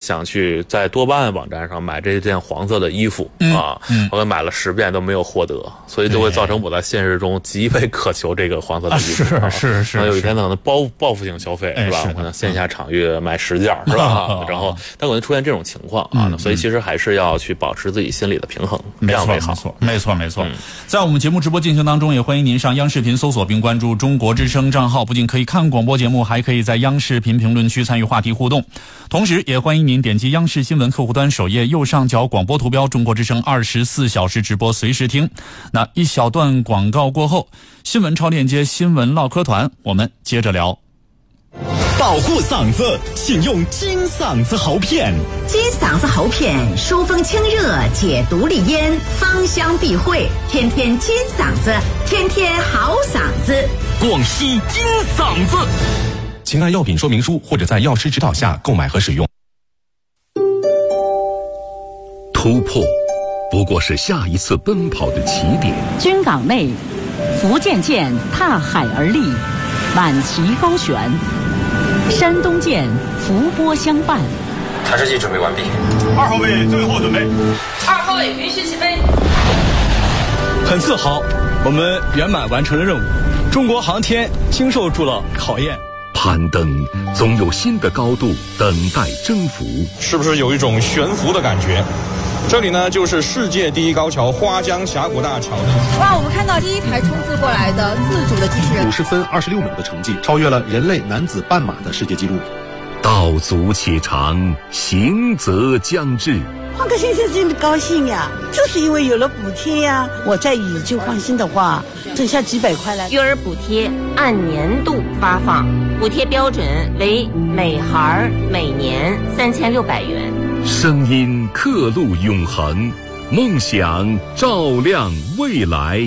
想去在多巴胺网站上买这件黄色的衣服我买了10遍都没有获得，所以就会造成我在现实中极为渴求这个黄色的衣服。 是。 有一天可能报复性消费是吧？我可能线下场域买10件是吧？然后它可能出现这种情况所以其实还是要去保持自己心理的平衡，这样为好。 没错。在我们节目直播进行当中，也欢迎您上央视频搜索并关注中国之声账号，不仅可以看广播节目，还可以在央视频评论区参与话题互动。同时也欢迎您点击央视新闻客户端首页右上角广播图标中国之声24小时直播随时听。那一小段广告过后，新闻超链接新闻唠嗑团，我们接着聊。 保护嗓子，请用金嗓子喉片。 金嗓子喉片，疏风清热，解毒利咽，芳香避秽，天天金嗓子，天天好嗓子。 广西金嗓子，请按药品说明书或者在药师指导下购买和使用。 突破不过是下一次奔跑的起点。 军港内，福建舰踏海而立，满旗高悬；山东舰伏波相伴。 探视器准备完毕 ，2号位最后准备 ，2号位允许起飞。 很自豪，我们圆满完成了任务，中国航天经受住了考验。 攀登总有新的高度等待征服， 是不是有一种悬浮的感觉？这里呢，就是世界第一高桥花江峡谷大桥。 哇，我们看到第一台冲刺过来的自主的机器人， 50分26秒的成绩，超越了人类男子半马的世界纪录。 道阻且长，行则将至。 换个先生真的高兴呀，就是因为有了补贴呀。我再以旧换新的话，挣下几百块来。 育儿补贴按年度发放，补贴标准为每孩每年3600元。 声音刻录永恒，梦想照亮未来。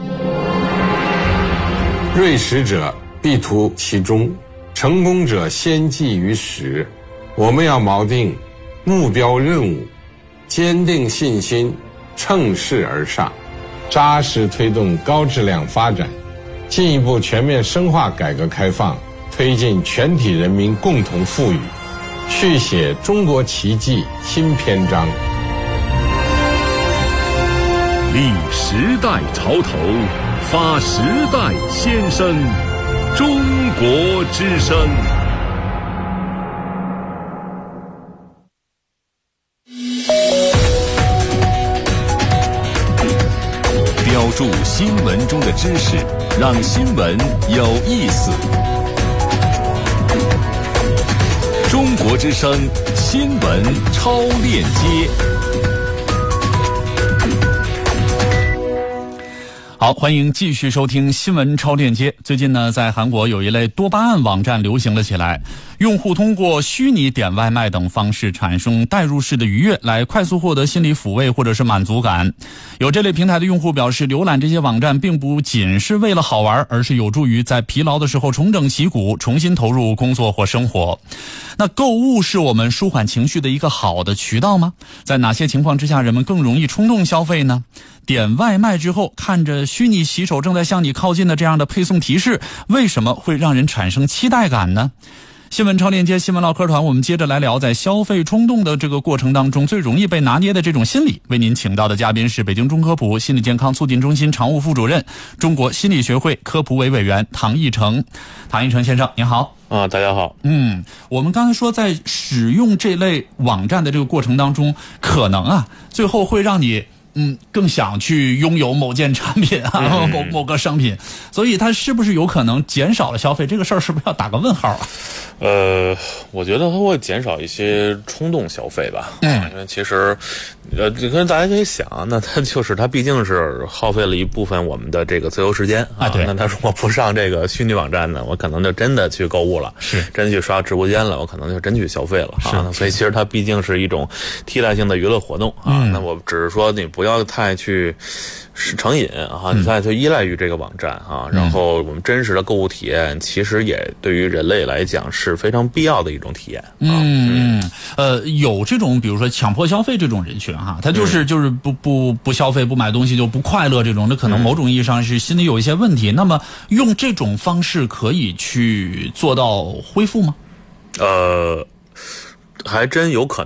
锐识者必图其中，成功者先记于始。我们要锚定目标任务，坚定信心，乘势而上，扎实推动高质量发展，进一步全面深化改革开放，推进全体人民共同富裕，续写中国奇迹新篇章。 立时代潮头，发时代先声，中国之声。标注新闻中的知识，让新闻有意思。中国之声新闻超链接。 好，欢迎继续收听新闻超链接。最近呢，在韩国有一类多巴胺网站流行了起来，用户通过虚拟点外卖等方式产生代入式的愉悦，来快速获得心理抚慰或者是满足感。有这类平台的用户表示，浏览这些网站并不仅是为了好玩，而是有助于在疲劳的时候重整旗鼓，重新投入工作或生活。那购物是我们舒缓情绪的一个好的渠道吗？在哪些情况之下人们更容易冲动消费呢？点外卖之后，看着虚拟骑手正在向你靠近的这样的配送提示，为什么会让人产生期待感呢？新闻超链接新闻唠嗑团，我们接着来聊在消费冲动的这个过程当中最容易被拿捏的这种心理。为您请到的嘉宾是北京中科普心理健康促进中心常务副主任、中国心理学会科普委委员唐毅成。唐毅成先生您好。 大家好。 我们刚才说在使用这类网站的这个过程当中，可能最后会让你更想去拥有某件产品某个商品，所以它是不是有可能减少了消费？这个事儿是不是要打个问号啊？ 我觉得它会减少一些冲动消费吧。因为其实，跟大家可以想，那它毕竟是耗费了一部分我们的这个自由时间对。 那它如果不上这个虚拟网站呢，我可能就真的去购物了， 是真去刷直播间了，我可能就真去消费了所以其实它毕竟是一种替代性的娱乐活动那我只是说你不要太去成瘾你太去依赖于这个网站然后我们真实的购物体验其实也对于人类来讲是非常必要的一种体验。 有这种比如说强迫消费这种人群他就是不消费不买东西就不快乐这种，这可能某种意义上是心里有一些问题。那么用这种方式可以去做到恢复吗？ 还真有可能。